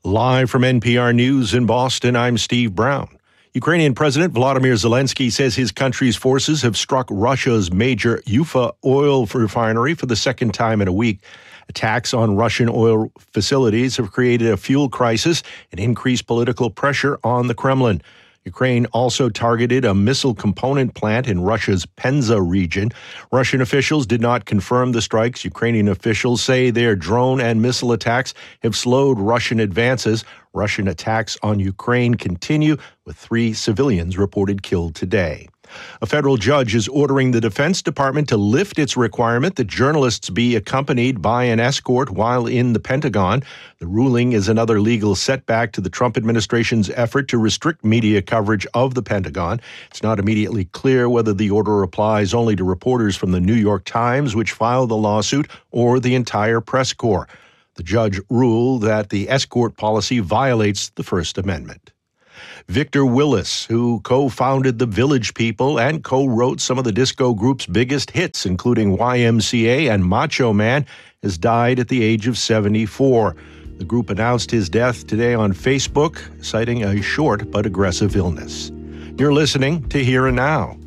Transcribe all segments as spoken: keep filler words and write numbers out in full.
Live from N P R News in Boston, I'm Steve Brown. Ukrainian President Volodymyr Zelensky says his country's forces have struck Russia's major Ufa oil refinery for the second time in a week. Attacks on Russian oil facilities have created a fuel crisis and increased political pressure on the Kremlin. Ukraine also targeted a missile component plant in Russia's Penza region. Russian officials did not confirm the strikes. Ukrainian officials say their drone and missile attacks have slowed Russian advances. Russian attacks on Ukraine continue, with three civilians reported killed today. A federal judge is ordering the Defense Department to lift its requirement that journalists be accompanied by an escort while in the Pentagon. The ruling is another legal setback to the Trump administration's effort to restrict media coverage of the Pentagon. It's not immediately clear whether the order applies only to reporters from the New York Times, which filed the lawsuit, or the entire press corps. The judge ruled that the escort policy violates the First Amendment. Victor Willis, who co-founded the Village People and co-wrote some of the disco group's biggest hits, including Y M C A and Macho Man, has died at the age of seventy-four. The group announced his death today on Facebook, citing a short but aggressive illness. You're listening to Here and Now.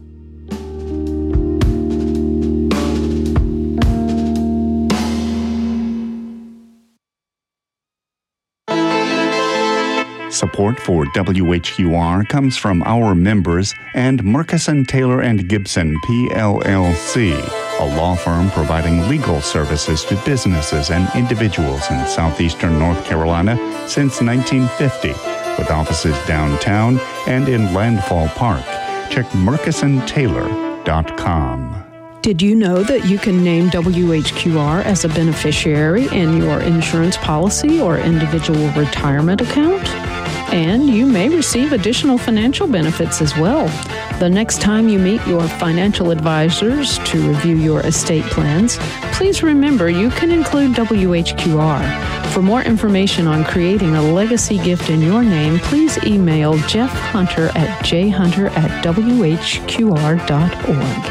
Support for W H Q R comes from our members and Murkison, Taylor and Gibson, P L L C, a law firm providing legal services to businesses and individuals in southeastern North Carolina since nineteen fifty, with offices downtown and in Landfall Park. Check murkison taylor dot com. Did you know that you can name W H Q R as a beneficiary in your insurance policy or individual retirement account? And you may receive additional financial benefits as well. The next time you meet your financial advisors to review your estate plans, please remember you can include W H Q R. For more information on creating a legacy gift in your name, please email Jeff Hunter at j hunter at w h q r dot org.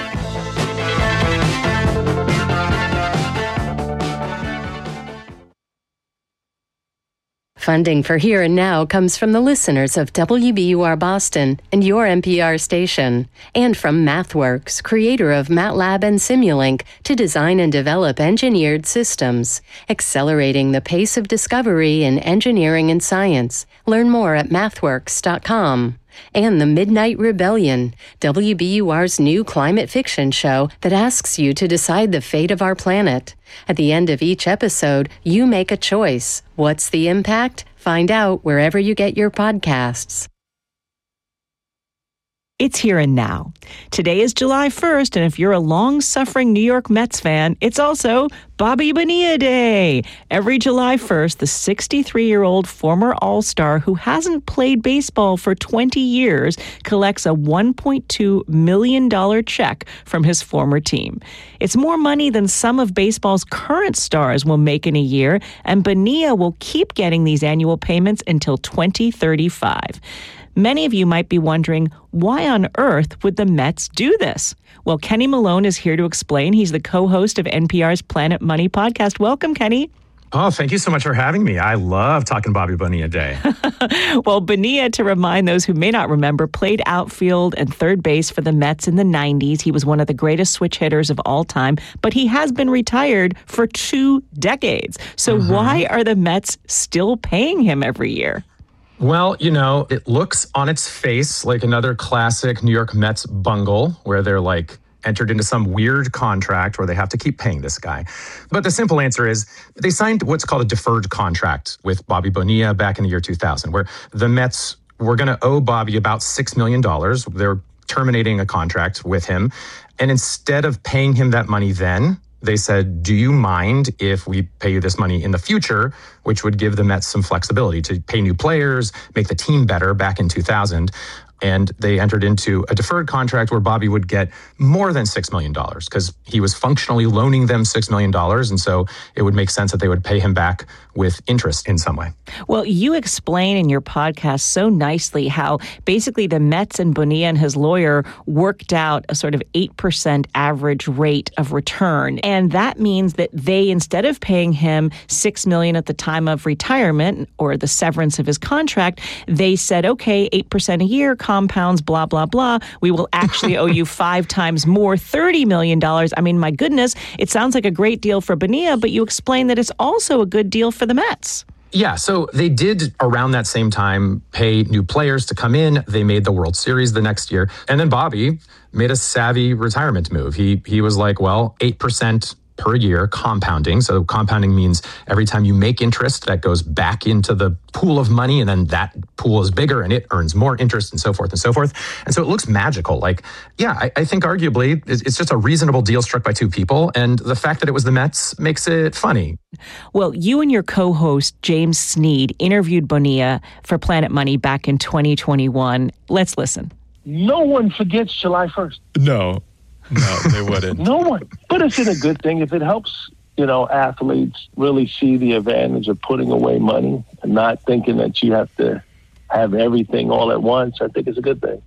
Funding for Here and Now comes from the listeners of W B U R Boston and your N P R station, and from MathWorks, creator of MATLAB and Simulink, to design and develop engineered systems, accelerating the pace of discovery in engineering and science. Learn more at mathworks dot com. And The Midnight Rebellion, W B U R's new climate fiction show that asks you to decide the fate of our planet. At the end of each episode, you make a choice. What's the impact? Find out wherever you get your podcasts. It's Here and Now. Today is July first, and if you're a long-suffering New York Mets fan, it's also Bobby Bonilla Day. Every July first, the sixty-three-year-old former All-Star who hasn't played baseball for twenty years collects a one point two million dollars check from his former team. It's more money than some of baseball's current stars will make in a year, and Bonilla will keep getting these annual payments until twenty thirty-five. Many of you might be wondering, why on earth would the Mets do this? Well, Kenny Malone is here to explain. He's the co-host of N P R's Planet Money podcast. Welcome, Kenny. Oh, thank you so much for having me. I love talking Bobby Bonilla Day. Well, Bonilla, to remind those who may not remember, played outfield and third base for the Mets in the nineties. He was one of the greatest switch hitters of all time, but he has been retired for two decades. So uh-huh. Why are the Mets still paying him every year? Well, you know, it looks on its face like another classic New York Mets bungle where they're like entered into some weird contract where they have to keep paying this guy. But the simple answer is they signed what's called a deferred contract with Bobby Bonilla back in the year two thousand, where the Mets were going to owe Bobby about six million dollars. They're terminating a contract with him. And instead of paying him that money then, they said, do you mind if we pay you this money in the future, which would give the Mets some flexibility to pay new players, make the team better back in two thousand. and they entered into a deferred contract where Bobby would get more than six million dollars because he was functionally loaning them six million dollars. And so it would make sense that they would pay him back with interest in some way. Well, you explain in your podcast so nicely how basically the Mets and Bonilla and his lawyer worked out a sort of eight percent average rate of return. And that means that they, instead of paying him six million dollars at the time of retirement or the severance of his contract, they said, okay, eight percent a year, compounds, blah, blah, blah. We will actually owe you five times more, thirty million dollars. I mean, my goodness, it sounds like a great deal for Bonilla, but you explain that it's also a good deal for the Mets. Yeah, so they did around that same time pay new players to come in. They made the World Series the next year. And then Bobby made a savvy retirement move. He he was like, well, eight percent per year compounding. So compounding means every time you make interest, that goes back into the pool of money, and then that pool is bigger and it earns more interest and so forth and so forth. And so it looks magical. Like, yeah, I, I think arguably it's just a reasonable deal struck by two people. And the fact that it was the Mets makes it funny. Well, you and your co-host, James Sneed, interviewed Bonilla for Planet Money back in twenty twenty-one. Let's listen. No one forgets July first. No. No, they wouldn't. No one. But it's in a good thing if it helps, you know, athletes really see the advantage of putting away money and not thinking that you have to have everything all at once. I think it's a good thing.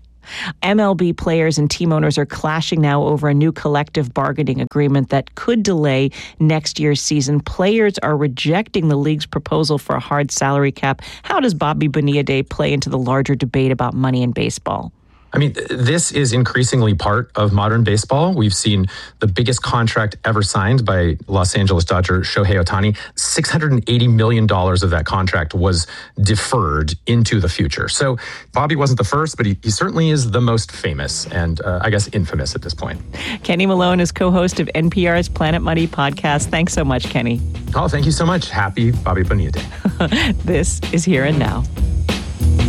M L B players and team owners are clashing now over a new collective bargaining agreement that could delay next year's season. Players are rejecting the league's proposal for a hard salary cap. How does Bobby Bonilla Day play into the larger debate about money in baseball? I mean, this is increasingly part of modern baseball. We've seen the biggest contract ever signed by Los Angeles Dodger Shohei Ohtani. six hundred eighty million dollars of that contract was deferred into the future. So Bobby wasn't the first, but he, he certainly is the most famous and uh, I guess infamous at this point. Kenny Malone is co-host of N P R's Planet Money podcast. Thanks so much, Kenny. Oh, thank you so much. Happy Bobby Bonilla Day. This is Here and Now.